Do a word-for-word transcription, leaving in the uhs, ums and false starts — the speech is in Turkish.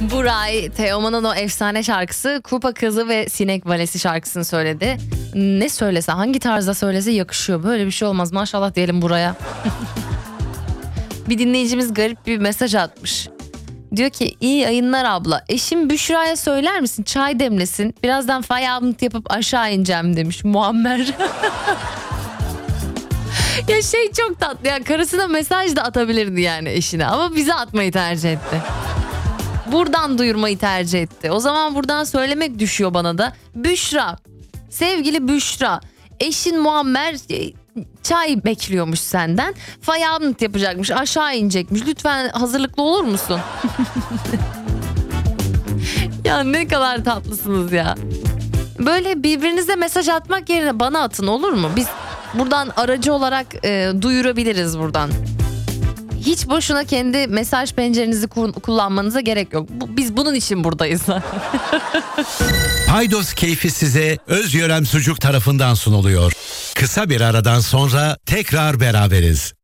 Buray, Teoman'ın o efsane şarkısı Kupa Kızı ve Sinek Valesi şarkısını söyledi. Ne söylese, hangi tarzda söylese yakışıyor. Böyle bir şey olmaz. Maşallah diyelim Buray'a. Bir dinleyicimiz garip bir mesaj atmış. Diyor ki iyi yayınlar abla. Eşim Büşra'ya söyler misin çay demlesin. Birazdan fay avnt yapıp aşağı ineceğim demiş Muammer. Ya şey çok tatlı ya, karısına mesaj da atabilirdi yani eşine ama bize atmayı tercih etti. Buradan duyurmayı tercih etti. O zaman buradan söylemek düşüyor bana da. Büşra, sevgili Büşra, eşin Muammer çay bekliyormuş senden. Fay avnt yapacakmış, aşağı inecekmiş. Lütfen hazırlıklı olur musun? Ya ne kadar tatlısınız ya. Böyle birbirinize mesaj atmak yerine bana atın, olur mu? Biz buradan aracı olarak e, duyurabiliriz buradan. Hiç boşuna kendi mesaj pencerenizi kullanmanıza gerek yok. Biz bunun için buradayız. Paydos keyfi size Özgören Sucuk tarafından sunuluyor. Kısa bir aradan sonra tekrar beraberiz.